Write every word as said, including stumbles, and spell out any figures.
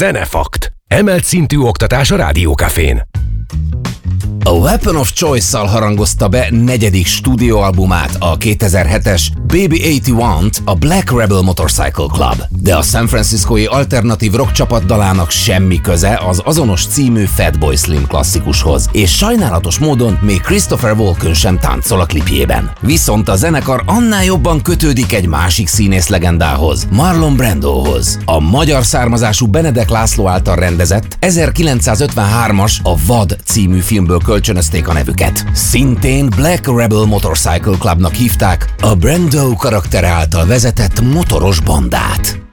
Zenefakt. Emelt szintű oktatás a Rádió Cafén. A Weapon of Choice-szal harangozta be negyedik stúdióalbumát, a kétezer-hetes Baby nyolcvanat a Black Rebel Motorcycle Club. De a San Franciscói alternatív rock csapat dalának semmi köze az azonos című Fatboy Slim klasszikushoz, és sajnálatos módon még Christopher Walken sem táncol a klipjében. Viszont a zenekar annál jobban kötődik egy másik színész legendához, Marlon Brandohoz. A magyar származású Benedek László által rendezett ezerkilencszázötvenhármas A Vad című filmből kölcsönözték a nevüket. Szintén Black Rebel Motorcycle Clubnak hívták a Brando karaktere által vezetett motoros bandát.